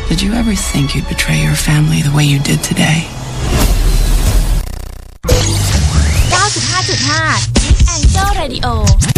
Did you ever think you'd betray your family the way you did today? 95.5 Angel Radio